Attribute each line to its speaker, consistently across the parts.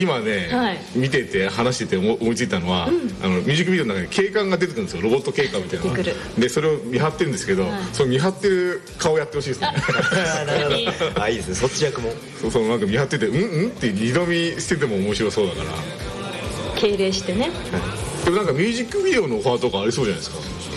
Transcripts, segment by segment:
Speaker 1: 今ね、見てて話してて思いついたのは、ミュージックビデオの中に警官が出てくるんですよ。ロボット警官みたいなで、それを見張ってるんですけど、その見張ってる顔やってほしいですね。
Speaker 2: なるほど。いいですね、そっち役も。
Speaker 1: そうなんか見張っててって二度見してても面白そうだから、
Speaker 3: 敬礼してね。
Speaker 1: でもなんかミュージックビデオのオファーとかありそうじゃないですか。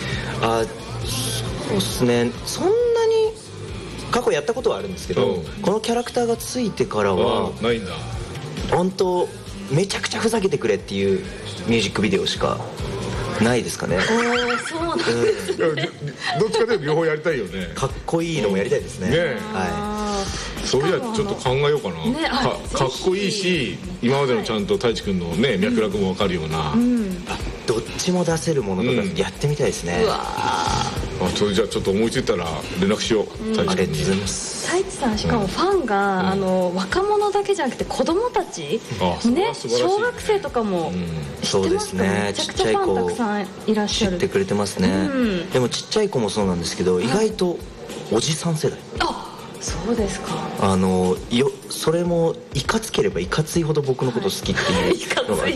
Speaker 2: そうですね、そんなに過去やったことはあるんですけど、このキャラクターがついてからは
Speaker 1: ないんだ。
Speaker 2: 本当めちゃくちゃふざけてくれっていうミュージックビデオしかないですかね。
Speaker 3: そうなんですね。
Speaker 1: どっちかというと両方やりたいよね。
Speaker 2: かっこいいのもやりたいですね。
Speaker 1: それじゃちょっと考えようかな。かっこいいし、今までのちゃんと太一くんのね脈絡も分かるような、
Speaker 2: どっちも出せるものとかやってみたいですね。
Speaker 1: それじゃあちょっと思いついたら連絡しよう。
Speaker 2: ありがとうございます。
Speaker 3: 太一さんしかもファンが若者だけじゃなくて子供たちね、小学生とかも知ってますかね。めちゃくちゃファンたくさんいらっしゃる。
Speaker 2: 知ってくれてますね。でもちっちゃい子もそうなんですけど、意外とおじさん世代。
Speaker 3: そうですか。
Speaker 2: それもいかつければいかついほど僕のこと好きっていうのがあって、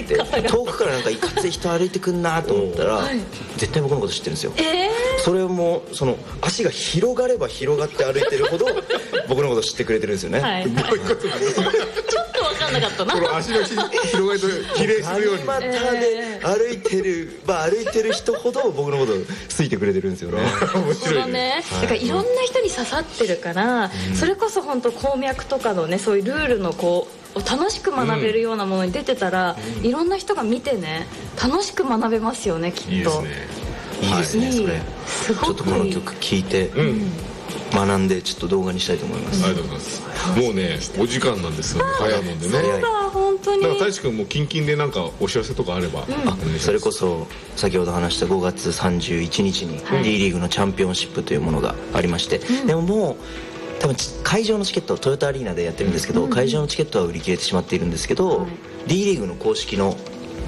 Speaker 2: 遠くからなんかいかつい人歩いてくんなと思ったら絶対僕のこと知ってるんですよ。それもその足が広がれば広がって歩いてるほど僕のこと知ってくれてるんですよね。
Speaker 3: ちょっと分かんなかったな。
Speaker 1: この足の広がりと比例するように
Speaker 2: ガニ股で歩いてる人ほど僕のこと好いてくれてるんですよね。
Speaker 1: 面白いね。
Speaker 3: だからいろんな人に刺さってるから、それこそ本当鉱脈とかのね、そういうルールの楽しく学べるようなものに出てたら、いろんな人が見てね楽しく学べますよね、きっと。
Speaker 1: いいですね。
Speaker 2: いいですね、それ。ちょっとこの曲聴いて学んでちょっと動画にしたいと思います。
Speaker 1: ありがとうございます。もうねお時間なんですよ。早いもんでね。
Speaker 3: そうだ、本当に。
Speaker 1: だから太一くんもキンキンでなんかお知らせとかあれば。
Speaker 2: それこそ先ほど話した5月31日に D リーグのチャンピオンシップというものがありまして、でももう多分会場のチケット、トヨタアリーナでやってるんですけど、会場のチケットは売り切れてしまっているんですけど、D リーグの公式の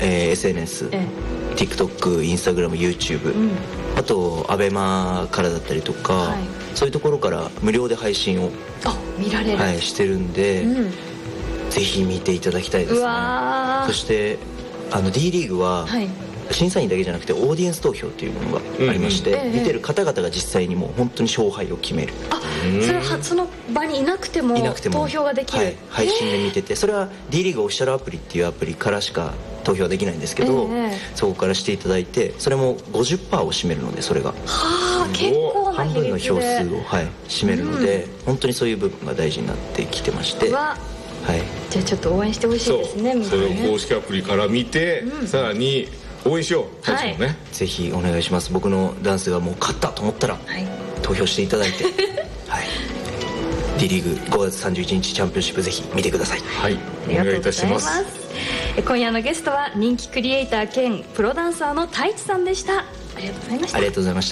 Speaker 2: SNS、TikTok、Instagram、YouTube、あとアベマからだったりとか、そういうところから無料で配信を
Speaker 3: 見られる、
Speaker 2: してるんで、ぜひ見ていただきたいですね。そしてD リーグは審査員だけじゃなくてオーディエンス投票っていうものがありまして、見てる方々が実際にもう本当に勝敗を決める。
Speaker 3: それはその場にいなくても投票ができる。
Speaker 2: 配信で見てて、それは D リーグオフィシャルアプリっていうアプリからしか投票できないんですけど、そこからしていただいて、それも 50% を占めるので、それが
Speaker 3: 結構な
Speaker 2: 半分の票数を占めるので、本当にそういう部分が大事になってきてまして、じゃ
Speaker 3: あちょっと応援してほしいですね。
Speaker 1: それを公式アプリから見て、さらに応援しよう。
Speaker 2: ぜひお願いします。僕のダンスがもう勝ったと思ったら投票していただいてD リーグ5月31日チャンピオンシップぜひ見てください。
Speaker 1: お願いいたします。
Speaker 3: 今夜のゲストは人気クリエイター兼プロダンサーの太一さんでした。ありがとうございました。
Speaker 2: ありがとうございました。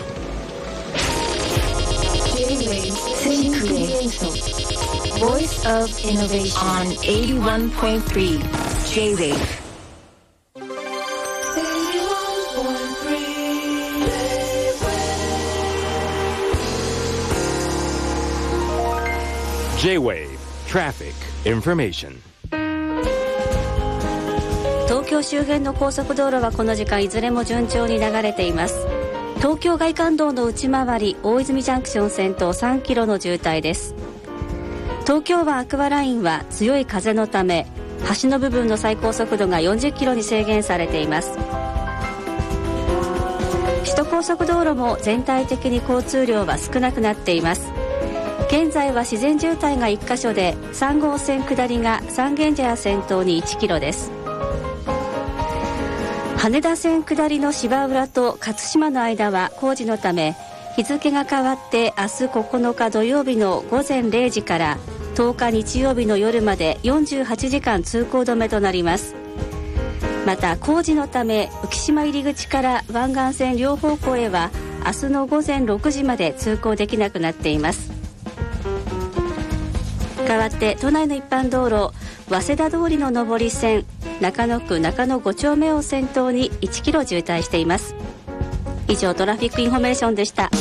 Speaker 4: Voice of Innovation on 81.3 J-Wave。
Speaker 5: J-Wave Traffic Information。
Speaker 6: 東京周辺の高速道路はこの時間いずれも順調に流れています。東京外環道の内回り大泉ジャンクション先頭3キロの渋滞です。東京湾アクアラインは強い風のため橋の部分の最高速度が40キロに制限されています。首都高速道路も全体的に交通量は少なくなっています。現在は自然渋滞が1カ所で3号線下りが三軒茶屋先頭に1キロです。羽田線下りの芝浦と勝島の間は工事のため日付が変わって明日9日土曜日の午前0時から10日日曜日の夜まで48時間通行止めとなります。また工事のため浮島入り口から湾岸線両方向へは明日の午前6時まで通行できなくなっています。代わって都内の一般道路早稲田通りの上り線中野区中野5丁目を先頭に1キロ渋滞しています。以上トラフィックインフォメーションでした。